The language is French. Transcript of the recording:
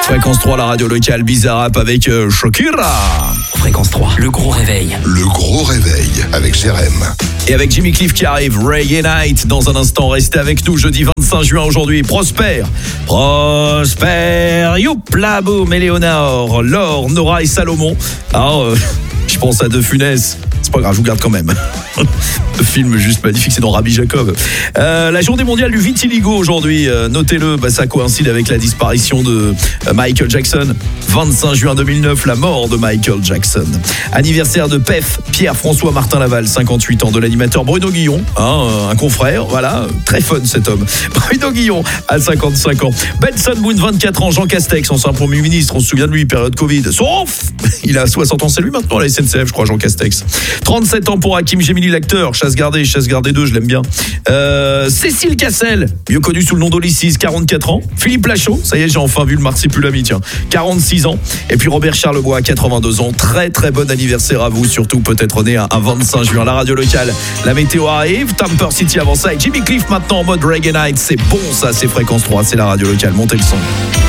Fréquence 3, la radio locale, Bizarrap avec Shakira. Fréquence 3, le gros réveil. Le gros réveil avec Jérém. Et avec Jimmy Cliff qui arrive, Reggae Night dans un instant. Restez avec nous jeudi 25 juin aujourd'hui. Prosper, youpla boum, Éléonore, Laure, Nora et Salomon. Alors, je pense à De Funès. C'est pas grave, je vous garde quand même. Le film juste magnifique, c'est dans Rabbi Jacob. La journée mondiale du vitiligo aujourd'hui, notez-le, ça coïncide avec la disparition de Michael Jackson. 25 juin 2009, la mort de Michael Jackson. Anniversaire de PEF, Pierre-François Martin Laval, 58 ans, de l'animateur Bruno Guillon, un confrère, voilà, très fun cet homme. Bruno Guillon, à 55 ans. Benson Boone, 24 ans, Jean Castex, ancien Premier ministre, on se souvient de lui, période Covid. Sauf, il a 60 ans, c'est lui maintenant à la SNCF, je crois, Jean Castex. 37 ans pour Hakim Gemili, l'acteur, Chasse gardée 2, je l'aime bien. Cécile Cassel, mieux connu sous le nom d'Olysses, 44 ans. Philippe Lachaud, ça y est, j'ai enfin vu le marsipulami, tiens, 46 ans. Et puis Robert Charlebois, 82 ans. Très très bon anniversaire à vous, surtout peut-être né un 25 juin. La radio locale, la météo arrive, Tamper City avant ça. Et Jimmy Cliff maintenant en mode Reggae Night, c'est bon ça, c'est Fréquence 3, c'est la radio locale, montez le son.